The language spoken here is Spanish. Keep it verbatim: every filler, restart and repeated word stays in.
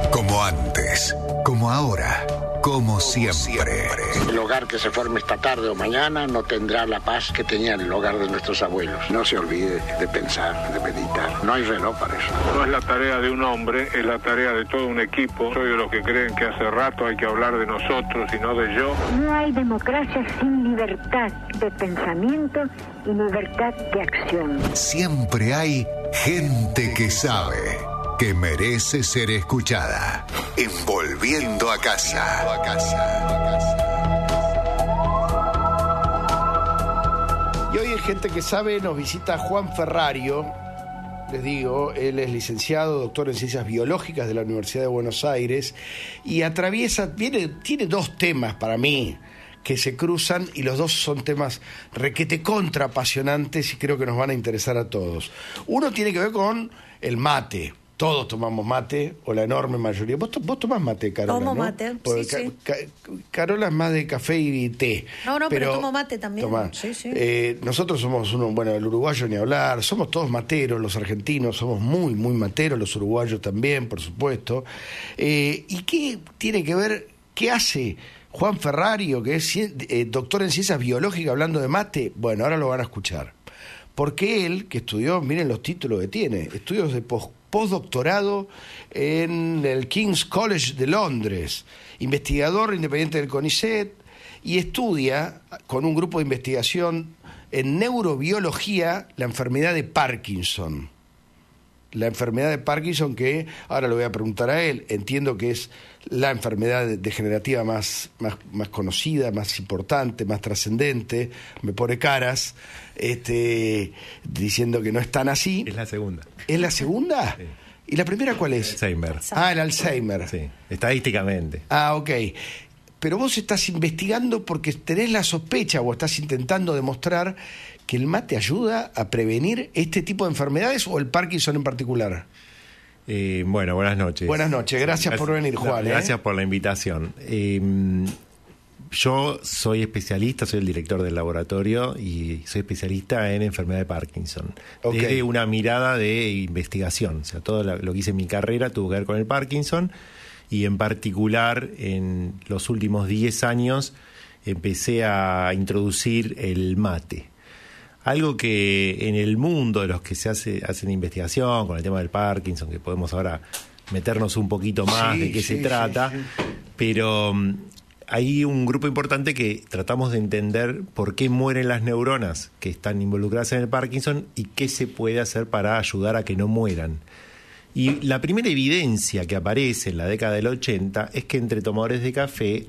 Como antes, como ahora, como siempre. El hogar que se forme esta tarde o mañana no tendrá la paz que tenía el hogar de nuestros abuelos. No se olvide de pensar, de meditar. No hay reloj para eso. No es la tarea de un hombre, es la tarea de todo un equipo. Soy de los que creen que hace rato hay que hablar de nosotros y no de yo. No hay democracia sin libertad de pensamiento y libertad de acción. Siempre hay gente que sabe, que merece ser escuchada. Envolviendo a casa. A casa. Y hoy en Gente que Sabe nos visita Juan Ferrario. Les digo, él es licenciado, doctor en Ciencias Biológicas de la Universidad de Buenos Aires y atraviesa, viene, tiene dos temas para mí que se cruzan y los dos son temas requete contra apasionantes y creo que nos van a interesar a todos. Uno tiene que ver con el mate. Todos tomamos mate, o la enorme mayoría. Vos, to, vos tomás mate, Carola, Tomo ¿no? mate, Porque sí, ca, sí. Ca, Carola es más de café y té. No, no, pero, pero tomo mate también. Tomá. Sí, sí. Eh, nosotros somos uno, bueno, el uruguayo ni hablar, somos todos materos, los argentinos somos muy, muy materos, los uruguayos también, por supuesto. Eh, ¿Y qué tiene que ver, qué hace Juan Ferrario, que es eh, doctor en Ciencias Biológicas, hablando de mate? Bueno, ahora lo van a escuchar. Porque él, que estudió, miren los títulos que tiene, estudios de post postdoctorado en el King's College de Londres, investigador independiente del CONICET, y estudia con un grupo de investigación en neurobiología la enfermedad de Parkinson. La enfermedad de Parkinson que, ahora le voy a preguntar a él, entiendo que es la enfermedad degenerativa más, más, más conocida, más importante, más trascendente, me pone caras, este, diciendo que no es tan así. Es la segunda. ¿Es la segunda? Sí. ¿Y la primera cuál es? Alzheimer. Ah, el Alzheimer. Sí, estadísticamente. Ah, ok. Pero vos estás investigando porque tenés la sospecha o estás intentando demostrar que el mate ayuda a prevenir este tipo de enfermedades o el Parkinson en particular. Eh, bueno, buenas noches. Buenas noches, gracias, gracias por venir, Juan. No, gracias ¿eh? por la invitación. Eh, yo soy especialista, soy el director del laboratorio y soy especialista en enfermedad de Parkinson. Okay. Desde una mirada de investigación, o sea, todo lo que hice en mi carrera tuvo que ver con el Parkinson y en particular en los últimos diez años empecé a introducir el mate. Algo que en el mundo de los que se hace hacen investigación con el tema del Parkinson, que podemos ahora meternos un poquito más sí, de qué sí, se trata, sí, sí. pero um, hay un grupo importante que tratamos de entender por qué mueren las neuronas que están involucradas en el Parkinson y qué se puede hacer para ayudar a que no mueran. Y la primera evidencia que aparece en la década del ochenta es que entre tomadores de café